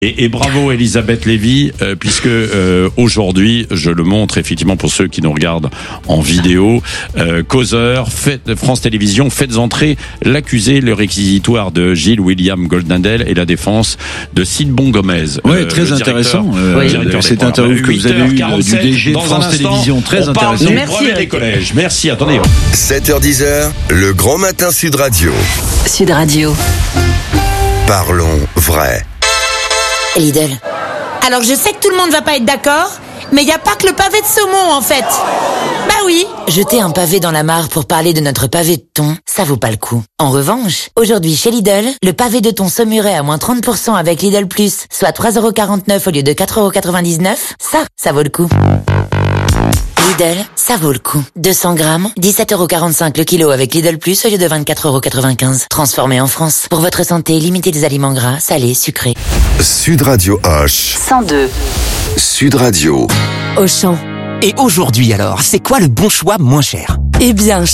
Et bravo Elisabeth Lévy, puisque aujourd'hui, je le montre effectivement pour ceux qui nous regardent en vidéo, Causeur, France Télévisions, faites entrer l'accusé, le réquisitoire de Gilles William Goldnadel et la défense de Sidbon Gomez. Oui, très intéressant. Cette interview que vous avez eue du DG de France Télévisions, très intéressant. Merci des collèges. Merci, attendez. 7h-10h, le Grand Matin Sud Radio. Sud Radio. Parlons vrai. Lidl. Alors je sais que tout le monde va pas être d'accord, mais il n'y a pas que le pavé de saumon en fait. Bah oui. Jeter un pavé dans la mare pour parler de notre pavé de thon, ça vaut pas le coup. En revanche, aujourd'hui chez Lidl, le pavé de thon saumuret à moins 30% avec Lidl Plus, soit 3,49€ au lieu de 4,99€, ça vaut le coup. Lidl, ça vaut le coup. 200 grammes, 17,45€ le kilo avec Lidl Plus au lieu de 24,95€. Transformé en France. Pour votre santé, limitez des aliments gras, salés, sucrés. Sud Radio Hoche. 102. Sud Radio. Auchan. Et aujourd'hui alors, c'est quoi le bon choix moins cher ? Eh bien,